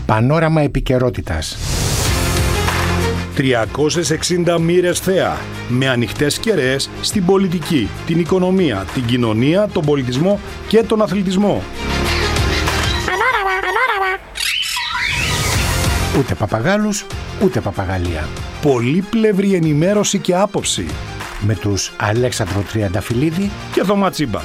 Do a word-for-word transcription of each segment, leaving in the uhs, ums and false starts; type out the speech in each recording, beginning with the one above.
Πανόραμα επικαιρότητας. τριακόσιες εξήντα μοίρες θέα, με ανοιχτές κεραίες στην πολιτική, την οικονομία, την κοινωνία, τον πολιτισμό και τον αθλητισμό. Πανόραμα, πανόραμα. Ούτε παπαγάλους, ούτε παπαγαλία. Πολύπλευρη ενημέρωση και άποψη. Με τους Αλέξανδρο Τριανταφυλλίδη και Θωμά Τσίμπα.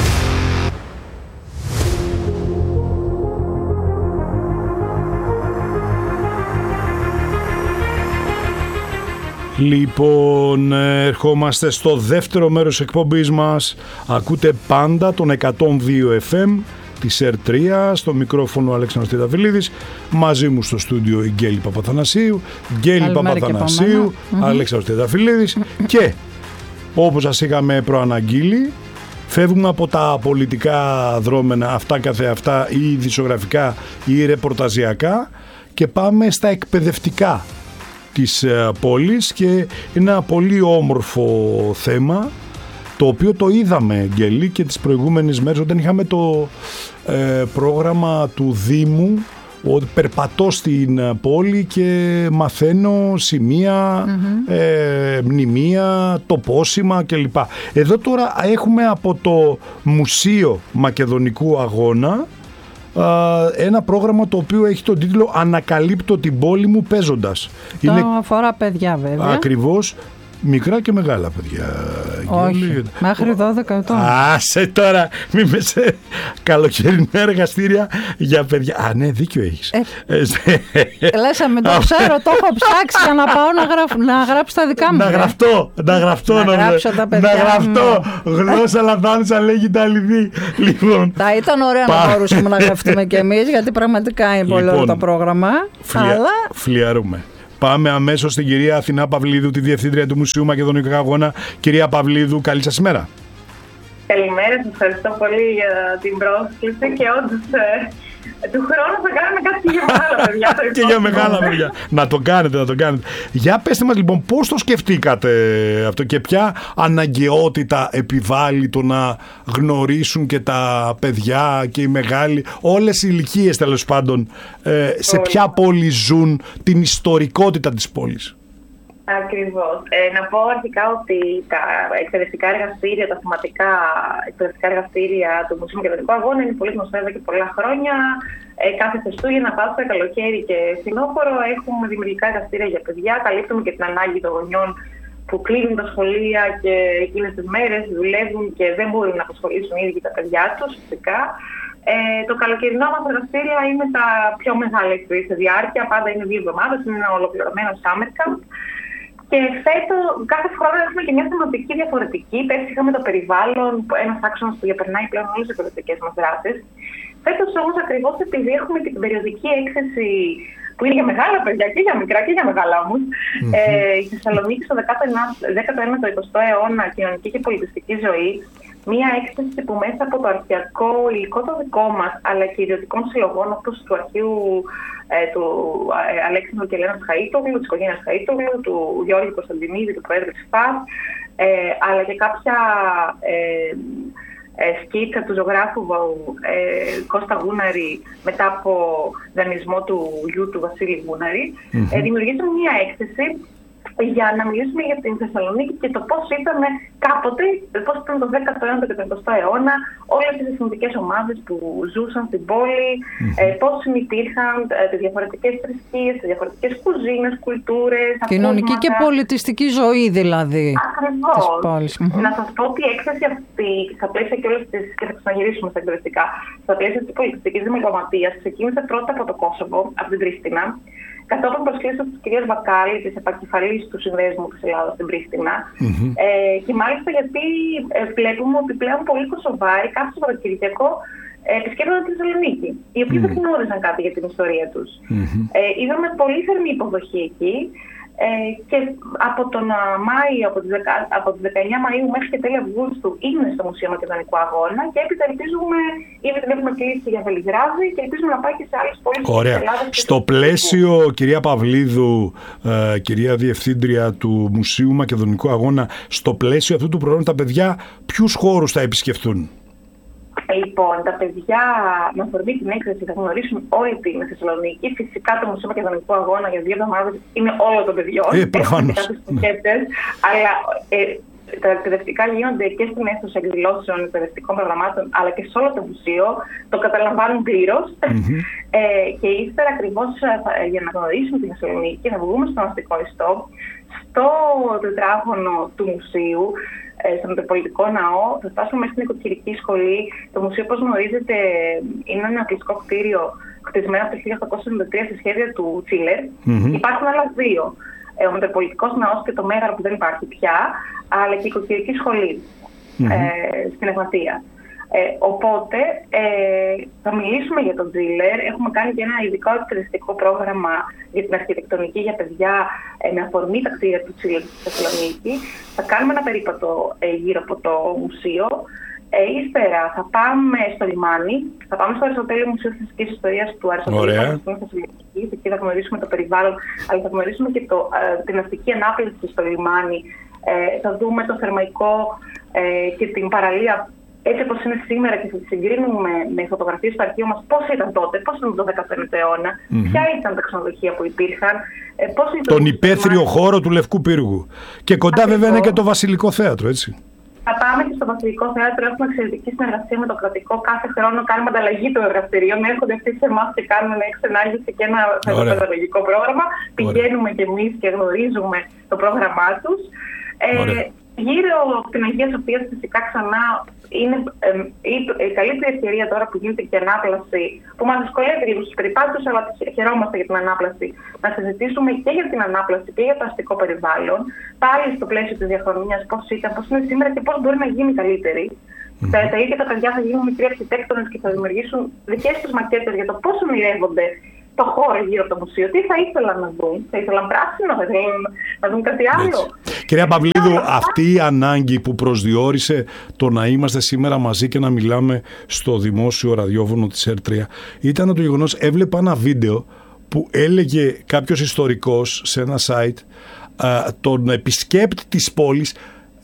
Λοιπόν, ερχόμαστε στο δεύτερο μέρος εκπομπής μας. Ακούτε πάντα τον εκατόν δύο εφ εμ της ΕΡ τρία, στο μικρόφωνο ο Αλέξανδρος Τριανταφυλλίδης, μαζί μου στο στούντιο η Γκέλη Παπαθανασίου, Γκέλη Παπαθανασίου, Αλέξανδρος Τριανταφυλλίδης και όπως σας είχαμε προαναγγείλει, φεύγουμε από τα πολιτικά δρόμενα αυτά καθεαυτά ή ειδησιογραφικά ή ρεπορταζιακά και πάμε στα εκπαιδευτικά της πόλης και ένα πολύ όμορφο θέμα, το οποίο το είδαμε, Γκέλη, και τις προηγούμενες μέρες όταν είχαμε το ε, πρόγραμμα του Δήμου, ότι περπατώ στην πόλη και μαθαίνω σημεία, mm-hmm. ε, μνημεία, τοπόσημα κλπ. Εδώ τώρα έχουμε από το Μουσείο Μακεδονικού Αγώνα ένα πρόγραμμα το οποίο έχει τον τίτλο «Ανακαλύπτω την πόλη μου παίζοντας». Το είναι... αφορά παιδιά βέβαια. Ακριβώς. Μικρά και μεγάλα παιδιά. Όχι, μέχρι δώδεκα ετών. Άσε τώρα, μη με σε καλοκαιρινά εργαστήρια για παιδιά. Α, ναι, δίκιο έχεις. Ε, λες, με το ξέρω, το έχω ψάξει για να πάω να, γραφ, να γράψω τα δικά μου. Να γραφτώ, να γραφτώ. Να, να γράψω τα παιδιά. Να γραφτώ, γλώσσα λαμβάνουσα λέγει τα αληθή. Λοιπόν, θα ήταν ωραία να μπορούσαμε να γραφτούμε κι εμείς, γιατί πραγματικά είναι πολύ ωραίο το πρόγραμμα. Φλιαρούμε. Πάμε αμέσως στην κυρία Αθηνά Παυλίδου, τη Διευθύντρια του Μουσείου Μακεδονικού Αγώνα. Κυρία Παυλίδου, καλή σας ημέρα. Καλημέρα, σας ευχαριστώ πολύ για την πρόσκληση και όντως ε, του χρόνου θα κάνουμε κάτι για μεγάλα παιδιά. Και για μεγάλα παιδιά. Να το κάνετε, να το κάνετε. Για πέστε μας λοιπόν πώς το σκεφτήκατε αυτό και ποια αναγκαιότητα επιβάλλει το να γνωρίσουν και τα παιδιά και οι μεγάλοι, όλες οι ηλικίες τέλος πάντων, ε, σε ποια πόλη ζουν, την ιστορικότητα της πόλης. Ακριβώς. Ε, να πω αρχικά ότι τα εκπαιδευτικά εργαστήρια, τα θεματικά εκπαιδευτικά εργαστήρια του Μουσείου Μακεδονικού Αγώνα είναι πολύ γνωστά εδώ και πολλά χρόνια. Ε, κάθε Χριστούγεννα, Πάσχα, καλοκαίρι και φθινόπωρο έχουμε δημιουργικά εργαστήρια για παιδιά. Καλύπτουμε και την ανάγκη των γονιών που κλείνουν τα σχολεία και εκείνες τις μέρες δουλεύουν και δεν μπορούν να απασχολήσουν ήδη τα παιδιά τους, φυσικά. Ε, το καλοκαιρινό μας εργαστήρια είναι τα πιο μεγάλα σε διάρκεια, πάντα είναι δύο εβδομάδες, είναι ένα ολοκληρωμένο summer camp. Και φέτος, κάθε χρόνο έχουμε και μια θεματική διαφορετική. Πέρσι είχαμε το περιβάλλον, ένας άξονας που διαπερνάει πλέον όλες τις εκπαιδευτικές μας δράσεις. Φέτος όμως, ακριβώς επειδή έχουμε και την περιοδική έκθεση που είναι για μεγάλα παιδιά και για μικρά και για μεγάλα όμως, mm-hmm. ε, η Θεσσαλονίκη στο δέκατο ένατο εικοστό αιώνα, κοινωνική και πολιτιστική ζωή, μία έκθεση που μέσα από το αρχαιακό υλικό το δικό μας, αλλά και ιδιωτικών συλλογών όπως του αρχείου ε, του ε, Αλέξανδρου και Ελένας Χαΐτογλου, της οικογένειας Χαΐτογλου, του Γιώργου Κωνσταντινίδη, του Προέδρου της ΦΑΣ, ε, αλλά και κάποια ε, ε, σκίτσα του ζωγράφου ε, Κώστα Γούναρη μετά από δανεισμό του γιου του Βασίλη Γούναρη, mm-hmm. ε, δημιουργήσαμε μία έκθεση για να μιλήσουμε για την Θεσσαλονίκη και το πώς ήταν κάποτε, πώς ήταν το δέκατο ένατο και το εικοστό αιώνα, όλες τις εθνικές ομάδες που ζούσαν στην πόλη, mm-hmm. ε, πώς συμμετείχαν ε, τις διαφορετικές θρησκείες, τις διαφορετικές κουζίνες, κουλτούρες. Κοινωνική και πολιτιστική ζωή δηλαδή. Ακριβώς. Mm-hmm. Να σας πω ότι η έκθεση αυτή, στα πλαίσια και όλες τις, και θα ξαναγυρίσουμε στα εκπαιδευτικά, στα πλαίσια της πολιτιστικής δημοκρατίας, ξεκίνησε πρώτα από το Κόσοβο, από την Πρίστινα. Κατόπιν προσκλήσεως της κυρίας Βακάλη, της επακεφαλής του Συνδέσμου της Ελλάδας στην Πρίστινα. Mm-hmm. Ε, και μάλιστα γιατί ε, βλέπουμε ότι πλέον πολλοί Κωσοβάροι κάθε Σαββατοκυριακό ε, επισκέπτονταν τη Θεσσαλονίκη, οι οποίοι mm-hmm. δεν γνώριζαν κάτι για την ιστορία τους. Mm-hmm. Ε, είδαμε πολύ θερμή υποδοχή εκεί. Ε, και από τον Μάιο, από τις, δεκα, από τις δεκαεννιά Μαΐου μέχρι και τέλη Αυγούστου είναι στο Μουσείο Μακεδονικού Αγώνα και έπειτα ελπίζουμε, ήδη την έχουμε κλείσει για Βελιγράδι και ελπίζουμε να πάει και σε άλλες πόλεις της Ελλάδας. Στο πλαίσιο, κυρία Παυλίδου, ε, κυρία Διευθύντρια του Μουσείου Μακεδονικού Αγώνα, στο πλαίσιο αυτού του προγράμματος τα παιδιά ποιους χώρους θα επισκεφτούν? Λοιπόν, τα παιδιά με αφορμή την έκθεση θα γνωρίσουν όλη την Θεσσαλονίκη. Φυσικά το Μουσείο Μακεδονικού Αγώνα για δύο εβδομάδες είναι όλο των παιδιών. Ε, προφανώς. Αλλά ε, τα εκπαιδευτικά γίνονται και στην αίθουσα εκδηλώσεων εκπαιδευτικών προγραμμάτων, αλλά και σε όλο το μουσείο. Το καταλαμβάνουν πλήρως. Mm-hmm. Ε, και ύστερα, ακριβώς για να γνωρίσουν την Θεσσαλονίκη, θα βγούμε στον αστικό ιστό, στο τετράγωνο του μουσείου, στο Μετροπολιτικό Ναό, θα φτάσουμε μέσα στην οικοκυρική σχολή. Το μουσείο, όπως γνωρίζετε, είναι ένα κλειστικό κτίριο χτισμένο από το χίλια οκτακόσια εβδομήντα τρία σε σχέδια του Τσίλερ. Mm-hmm. Υπάρχουν άλλα δύο. Ο Μετροπολιτικός Ναός και το Μέγαρο που δεν υπάρχει πια, αλλά και η οικοκυρική σχολή mm-hmm. ε, στην Εγνατία. Ε, οπότε ε, θα μιλήσουμε για τον Τζίλερ. Έχουμε κάνει και ένα ειδικό εκπαιδευτικό πρόγραμμα για την αρχιτεκτονική για παιδιά ε, με αφορμή τα κτίρια του Τζίλερ στη Θεσσαλονίκη. Θα κάνουμε ένα περίπατο ε, γύρω από το μουσείο. Ε, ύστερα θα πάμε στο λιμάνι, θα πάμε στο Αριστοτέλειο Μουσείο Φυσικής Ιστορίας του Αριστοτέλειου Πανεπιστημίου Θεσσαλονίκης. Εκεί θα γνωρίσουμε το περιβάλλον, αλλά θα γνωρίσουμε και το, ε, την αστική ανάπλαση στο λιμάνι. Ε, θα δούμε το θερμαϊκό ε, και την παραλία έτσι όπως είναι σήμερα και θα τη συγκρίνουμε με φωτογραφίες στο αρχείο μας πώς ήταν τότε, πώς ήταν το δέκατο αιώνα, mm-hmm. ποια ήταν τα ξενοδοχεία που υπήρχαν. Ε, πώς ήταν τον υπαίθριο χώρο του Λευκού Πύργου. Και κοντά ακριβώς. Βέβαια είναι και το Βασιλικό Θέατρο, έτσι. Θα πάμε και στο Βασιλικό Θέατρο, έχουμε εξαιρετική συνεργασία με το κρατικό. Κάθε χρόνο κάνουμε ανταλλαγή των εργαστηρίων. Έρχονται αυτοί σε εμάς και κάνουμε μια εξενάγηση και ένα παιδαγωγικό πρόγραμμα. Ωραία. Πηγαίνουμε κι εμείς και γνωρίζουμε το πρόγραμμά τους. Ε, γύρω από την Αγία Σοφία, φυσικά ξανά είναι ε, η, η καλύτερη ευκαιρία τώρα που γίνεται και ανάπλαση, που μας δυσκολεύει λίγο στους περιπάτους, αλλά χαιρόμαστε για την ανάπλαση. Να συζητήσουμε και για την ανάπλαση και για το αστικό περιβάλλον, πάλι στο πλαίσιο της διαχρονιάς, πώς ήταν, πώς είναι σήμερα και πώς μπορεί να γίνει καλύτερη. Mm-hmm. Τα, τα ίδια τα παιδιά θα γίνουν μικροί αρχιτέκτονες και θα δημιουργήσουν δικές τους μακέτες για το πώς ονειρεύονται το χώρο γύρω από το μουσείο. Τι θα ήθελαν να δουν, θα ήθελαν πράσινο, θα ήθελαν να δουν κάτι άλλο. Έτσι. Κυρία Παυλίδου, αυτή η ανάγκη που προσδιορίσε το να είμαστε σήμερα μαζί και να μιλάμε στο δημόσιο ραδιόφωνο της Ερ τρία ήταν το γεγονός, έβλεπα ένα βίντεο που έλεγε κάποιος ιστορικός σε ένα site α, τον επισκέπτη της πόλης,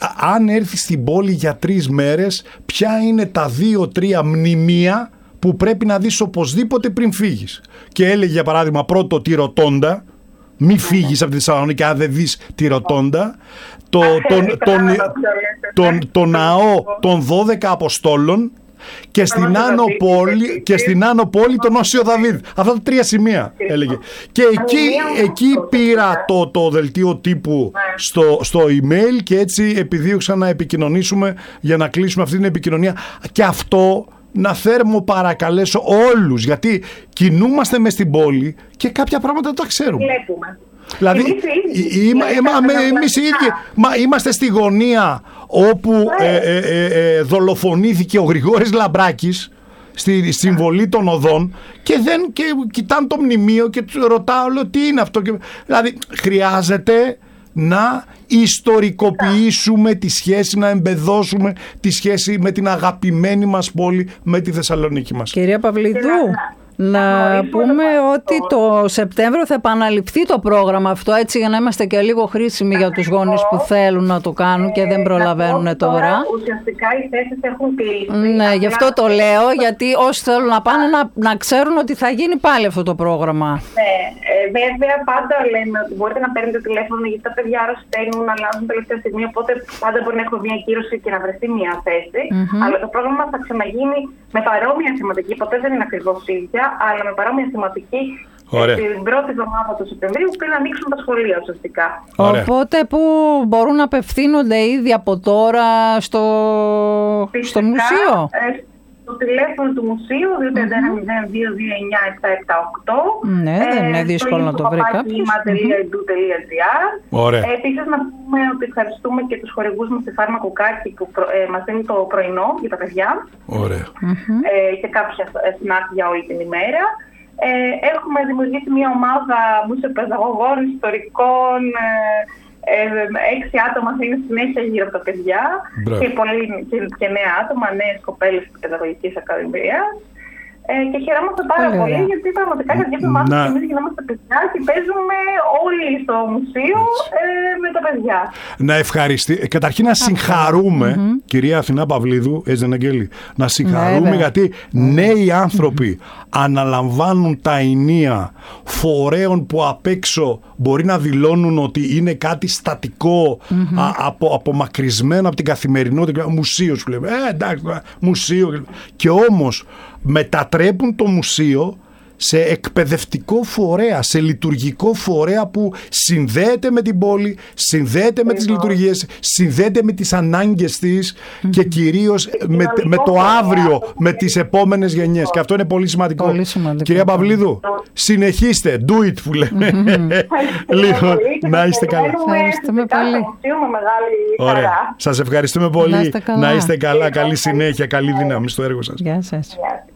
αν έρθει στην πόλη για τρεις μέρες, ποια είναι τα δύο-τρία μνημεία που πρέπει να δεις οπωσδήποτε πριν φύγεις. Και έλεγε για παράδειγμα πρώτο τη Ροτόντα, μη φύγεις από τη Θεσσαλονίκη αν δεν δεις τη Ροτόντα, το, τον, τον, τον, τον ναό των δώδεκα Αποστόλων και στην, Άνω πόλη, και στην Άνω πόλη τον Όσιο Δαβίδ. Αυτά τα τρία σημεία έλεγε. Και εκεί, εκεί πήρα το, το δελτίο τύπου στο, στο email και έτσι επιδίωξα να επικοινωνήσουμε για να κλείσουμε αυτή την επικοινωνία. Και αυτό να θέρμο παρακαλέσω όλους, γιατί κινούμαστε μες στην πόλη και κάποια πράγματα δεν τα ξέρουμε. Βλέπουμε. Δηλαδή, εμείς οι ίδιοι είμαστε στη γωνία όπου ε, ε, ε, ε, δολοφονήθηκε ο Γρηγόρης Λαμπράκης στη συμβολή των οδών και, δεν, και κοιτάνε το μνημείο και τους ρωτάω, λέω, τι είναι αυτό. Και, δηλαδή, χρειάζεται να ιστορικοποιήσουμε τη σχέση, να εμπεδώσουμε τη σχέση με την αγαπημένη μας πόλη, με τη Θεσσαλονίκη μας. Κυρία Παυλίδου, να πούμε ότι το Σεπτέμβριο θα επαναληφθεί το πρόγραμμα αυτό, έτσι για να είμαστε και λίγο χρήσιμοι για τους γονείς που θέλουν να το κάνουν και δεν προλαβαίνουν τώρα. Ουσιαστικά οι θέσεις έχουν κλείσει. Ναι, γι' αυτό το λέω, γιατί όσοι θέλουν να πάνε να, να ξέρουν ότι θα γίνει πάλι αυτό το πρόγραμμα. Ναι, ε, βέβαια πάντα λέμε ότι μπορείτε να παίρνετε τηλέφωνο γιατί τα παιδιά αρρωσταίνουν, αλλάζουν τελευταία στιγμή, οπότε πάντα μπορεί να έχουμε μια κύρωση και να βρεθεί μια θέση. Mm-hmm. Αλλά το πρόγραμμα θα ξαναγίνει με παρόμοια θεματική, ποτέ δεν είναι ακριβώς ίδια, αλλά με παρόμοια θεματική την πρώτη εβδομάδα του Σεπτεμβρίου πριν ανοίξουν τα σχολεία ουσιαστικά. Οπότε που μπορούν να απευθύνονται ήδη από τώρα στο, φυσικά, στο μουσείο. Ε, το τηλέφωνο του μουσείου δύο πέντε ένα μηδέν δύο δύο εννιά επτά επτά οκτώ. Ναι, δεν είναι δύσκολο να το βρει κάποιος. Επίσης να πούμε ότι ευχαριστούμε και τους χορηγούς μας στη Φάρμακο Κάκη που ε, μας δίνει το πρωινό για τα παιδιά. Ωραία. Ε, και κάποια snack για όλη την ημέρα. Ε, έχουμε δημιουργήσει μια ομάδα μουσιοπαιδαγωγών, ιστορικών, ε, ε, έξι άτομα θα είναι συνέχεια γύρω από τα παιδιά και, πολύ, και, και νέα άτομα, νέες κοπέλες της Παιδαγωγικής Ακαδημίας. Ε, και χαιρόμαστε πάρα Πολύ πολύ, ωραία. γιατί πραγματικά κάποια εβδομάδα Να- και εμείς γινόμαστε παιδιά και παίζουμε όλοι στο μουσείο ε, με τα παιδιά. Να ευχαριστεί. ε, Καταρχήν να συγχαρούμε, κυρία Αθηνά Παυλίδου, έτσι δεν Αγγέλη, να συγχαρούμε Βέβαια. γιατί νέοι άνθρωποι αναλαμβάνουν τα ενία φορέων που απ' έξω μπορεί να δηλώνουν ότι είναι κάτι στατικό, α, απο, απομακρυσμένο από την καθημερινότητα. Μουσείο σου λέμε. Ε, εντάξει, τώρα, μουσείο. Και όμως μετατρέπουν το μουσείο σε εκπαιδευτικό φορέα, σε λειτουργικό φορέα που συνδέεται με την πόλη, συνδέεται με τις λειτουργίες, συνδέεται με τις ανάγκες της και κυρίως με, με το αύριο, με τις επόμενες γενιές. Και αυτό είναι πολύ σημαντικό. Πολύ σημαντικό. Κυρία Παυλίδου, συνεχίστε, do it που λέμε. Λοιπόν, να είστε καλά. Ευχαριστούμε πολύ. Με μεγάλη Ωραία. χαρά. Σας ευχαριστούμε πολύ. Να είστε καλά. Να είστε καλά. Καλή συνέχεια, καλή δύναμη στο έργο σας. Γεια σας. Γεια.